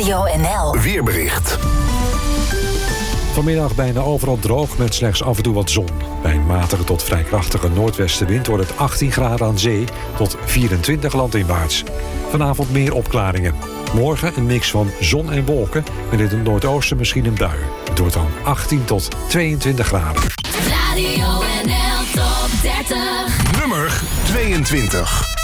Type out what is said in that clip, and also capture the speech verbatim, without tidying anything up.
Radio N L Weerbericht. Vanmiddag bijna overal droog met slechts af en toe wat zon. Bij een matige tot vrij krachtige noordwestenwind wordt het achttien graden aan zee tot vierentwintig landinwaarts. Vanavond meer opklaringen. Morgen een mix van zon en wolken met in het noordoosten misschien een bui. Het wordt dan achttien tot tweeëntwintig graden. Radio N L Top dertig. Nummer tweeëntwintig.